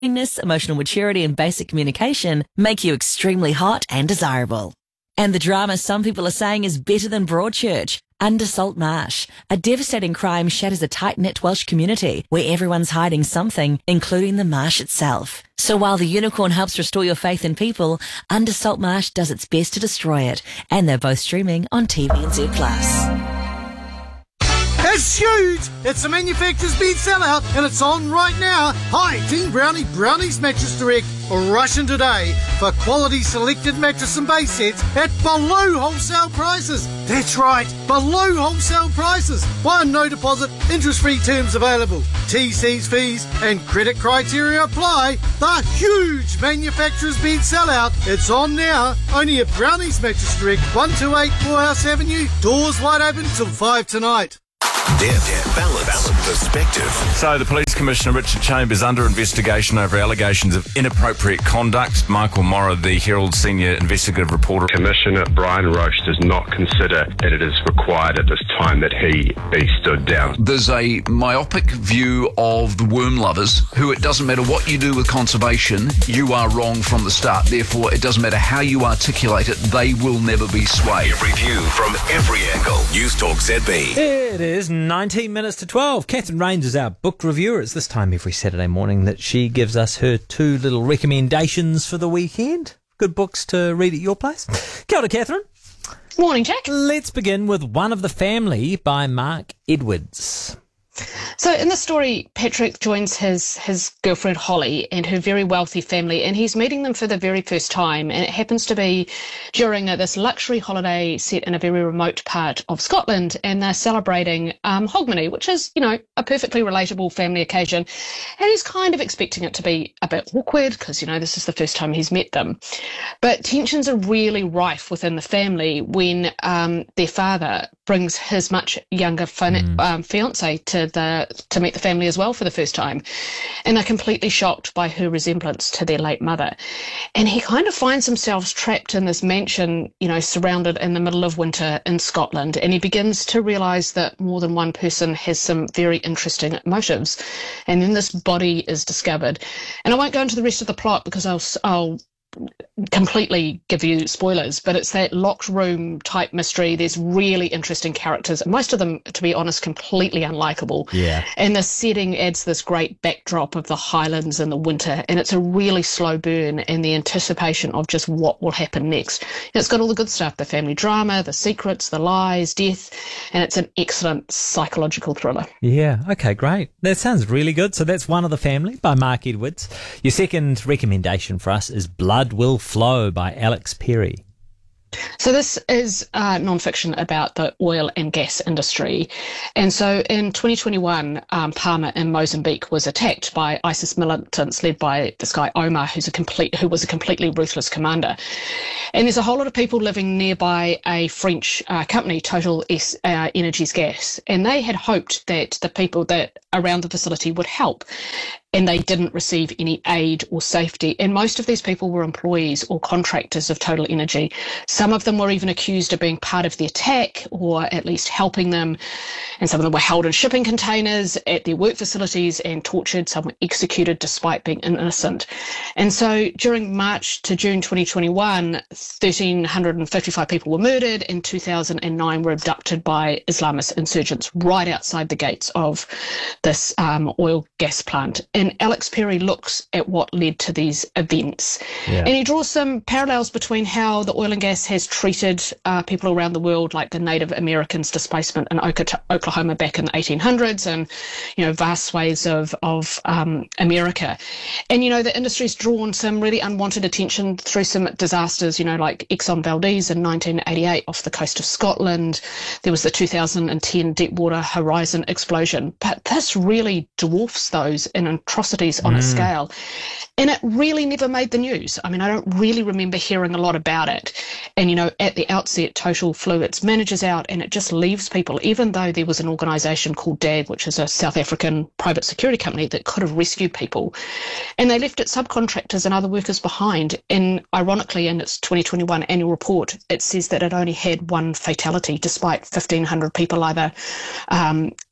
kindness, emotional maturity, and basic communication make you extremely hot and desirable. And the drama some people are saying is better than Broadchurch. Under Salt Marsh, a devastating crime shatters a tight-knit Welsh community where everyone's hiding something, including the marsh itself. So while The Unicorn helps restore your faith in people, Under Salt Marsh does its best to destroy it. And they're both streaming on TVNZ+. It's huge! It's a manufacturer's bed sellout and it's on right now. Hi, Team Brownie Brownies Mattress Direct. Rush in today for quality selected mattress and base sets at below wholesale prices. That's right, below wholesale prices. One no deposit, interest-free terms available. TC's fees and credit criteria apply. The huge manufacturer's bed sellout. It's on now. Only at Brownies Mattress Direct, 128 Morehouse Avenue. Doors wide open till 5 tonight. Depth, balance, perspective. So the Police Commissioner Richard Chambers under investigation over allegations of inappropriate conduct. Michael Morra, the Herald senior investigative reporter. Commissioner Brian Roche does not consider that it is required at this time that he be stood down. There's a myopic view of the worm lovers who it doesn't matter what you do with conservation, you are wrong from the start. Therefore, it doesn't matter how you articulate it, they will never be swayed. Every view from every angle. News Talk ZB. It is 19 minutes to 12. Catherine Rains is our book reviewer. It's this time every Saturday morning that she gives us her two little recommendations for the weekend. Good books to read at your place. Kia ora, Catherine. Morning, Jack. Let's begin with One of the Family by Mark Edwards. So in the story, Patrick joins his girlfriend Holly and her very wealthy family, and he's meeting them for the very first time, and it happens to be during this luxury holiday set in a very remote part of Scotland, and they're celebrating Hogmanay, which is, a perfectly relatable family occasion, and he's kind of expecting it to be a bit awkward because, this is the first time he's met them. But tensions are really rife within the family when their father brings his much younger fiance to meet the family as well for the first time, and they're completely shocked by her resemblance to their late mother. And he kind of finds himself trapped in this mansion, surrounded in the middle of winter in Scotland, and he begins to realise that more than one person has some very interesting motives. And then this body is discovered, and I won't go into the rest of the plot because I'll completely give you spoilers, but it's that locked room type mystery. There's really interesting characters, most of them, to be honest, completely unlikable. Yeah. And the setting adds this great backdrop of the Highlands in the winter, and it's a really slow burn and the anticipation of just what will happen next. And it's got all the good stuff, the family drama, the secrets, the lies, death, and it's an excellent psychological thriller. Yeah, okay, great. That sounds really good. So that's One of the Family by Mark Edwards. Your second recommendation for us is Blood Will Flow by Alex Perry. So this is non-fiction about the oil and gas industry. And so in 2021, Palma in Mozambique was attacked by ISIS militants led by this guy Omar, who was a completely ruthless commander. And there's a whole lot of people living nearby a French company, Total Energies Gas, and they had hoped that the people that around the facility would help, and they didn't receive any aid or safety. And most of these people were employees or contractors of Total Energy. Some of them were even accused of being part of the attack or at least helping them. And some of them were held in shipping containers at their work facilities and tortured. Some were executed despite being innocent. And so during March to June 2021, 1,355 people were murdered and 2,009 were abducted by Islamist insurgents right outside the gates of this oil gas plant. And Alex Perry looks at what led to these events. Yeah. And he draws some parallels between how the oil and gas has treated people around the world, like the Native Americans' displacement in Oklahoma back in the 1800s and, vast swathes of America. And, the industry's drawn some really unwanted attention through some disasters, like Exxon Valdez in 1988 off the coast of Scotland. There was the 2010 Deepwater Horizon explosion. But this really dwarfs those in atrocities on a scale. And it really never made the news. I mean, I don't really remember hearing a lot about it. And, at the outset, Total flew its managers out and it just leaves people, even though there was an organisation called DAG, which is a South African private security company that could have rescued people. And they left its subcontractors and other workers behind. And ironically, in its 2021 annual report, it says that it only had one fatality, despite 1,500 people either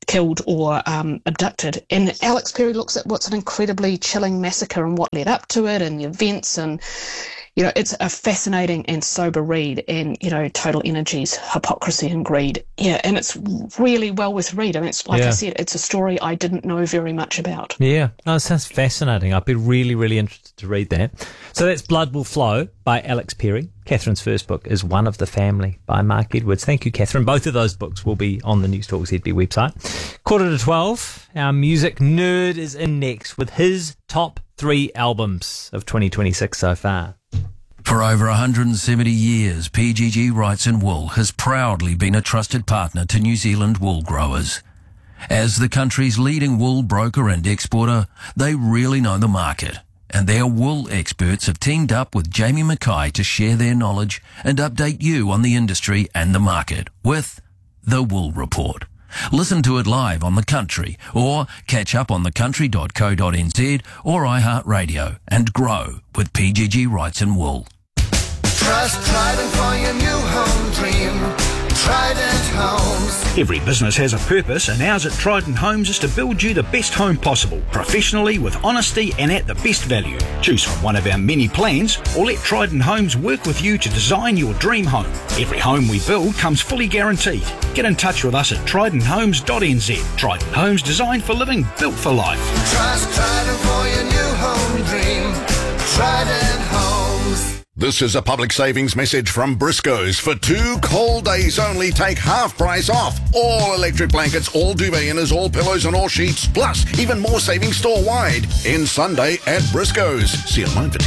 killed or abducted. And Alex Perry looks at what's an incredibly chilling massacre and what led up to it and the events, and it's a fascinating and sober read, and, Total Energy's hypocrisy and greed. Yeah, and it's really well worth a read. I mean, it's like I said, it's a story I didn't know very much about. Yeah, it sounds fascinating. I'd be really, really interested to read that. So that's Blood Will Flow by Alex Perry. Catherine's first book is One of the Family by Mark Edwards. Thank you, Catherine. Both of those books will be on the News Talk ZB website. 11:45, our music nerd is in next with his top 3 albums of 2026 so far. For over 170 years, PGG Wrights & Wool has proudly been a trusted partner to New Zealand wool growers. As the country's leading wool broker and exporter, they really know the market, and their wool experts have teamed up with Jamie Mackay to share their knowledge and update you on the industry and the market with The Wool Report. Listen to it live on The Country, or catch up on thecountry.co.nz or iHeartRadio, and grow with PGG Wrights & Wool. Trust Trident for your new home dream. Trident Homes. Every business has a purpose, and ours at Trident Homes is to build you the best home possible, professionally, with honesty and at the best value. Choose from one of our many plans, or let Trident Homes work with you to design your dream home. Every home we build comes fully guaranteed. Get in touch with us at tridenthomes.nz. Trident Homes, designed for living, built for life. Trust Trident for your new home dream. Trident Homes. This is a public savings message from Briscoe's. For 2 cold days only, take half price off all electric blankets, all duvet inners, all pillows and all sheets, plus even more savings store-wide. End Sunday at Briscoe's. See online for